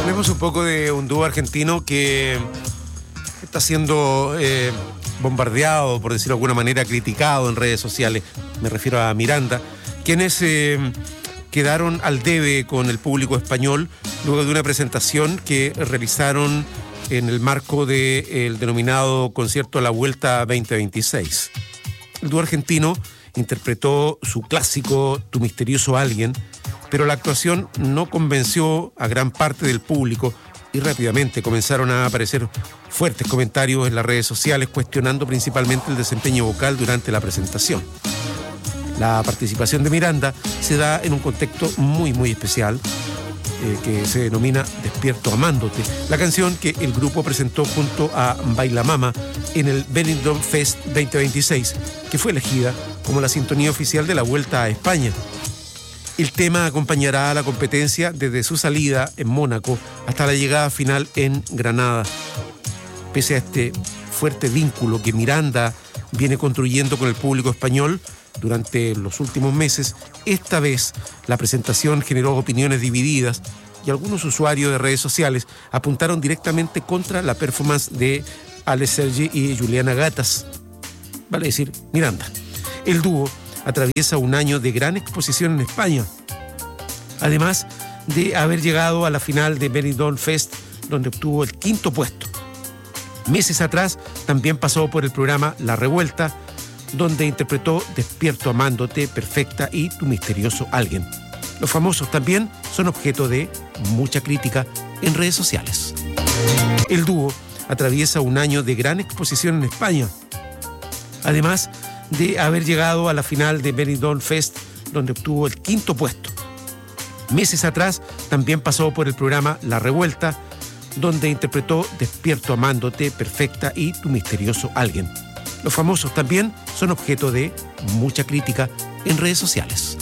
Hablemos un poco de un dúo argentino que está siendo bombardeado, por decirlo de alguna manera, criticado en redes sociales. Me refiero a Miranda, quienes quedaron al debe con el público español luego de una presentación que realizaron en el marco del denominado concierto La Vuelta 2026. El dúo argentino interpretó su clásico Tu misterioso alguien, pero la actuación no convenció a gran parte del público y rápidamente comenzaron a aparecer fuertes comentarios en las redes sociales cuestionando principalmente el desempeño vocal durante la presentación. La participación de Miranda se da en un contexto muy especial que se denomina Despierto Amándote, la canción que el grupo presentó junto a Baila Mama en el Benidorm Fest 2026, que fue elegida como la sintonía oficial de la Vuelta a España. El tema acompañará a la competencia desde su salida en Mónaco hasta la llegada final en Granada. Pese a este fuerte vínculo que Miranda viene construyendo con el público español durante los últimos meses, esta vez la presentación generó opiniones divididas y algunos usuarios de redes sociales apuntaron directamente contra la performance de Ale Sergi y Juliana Gatas, vale decir, Miranda. El dúo atraviesa un año de gran exposición en España, además de haber llegado a la final de Benidorm Fest, donde obtuvo el 5º puesto. Meses atrás también pasó por el programa La Revuelta, donde interpretó Despierto Amándote, Perfecta y Tu misterioso alguien. Los famosos también son objeto de mucha crítica en redes sociales. El dúo atraviesa un año de gran exposición en España, además de haber llegado a la final de Benidorm Fest, donde obtuvo el 5º puesto. Meses atrás también pasó por el programa La Revuelta, donde interpretó Despierto Amándote, Perfecta y Tu misterioso alguien. Los famosos también son objeto de mucha crítica en redes sociales.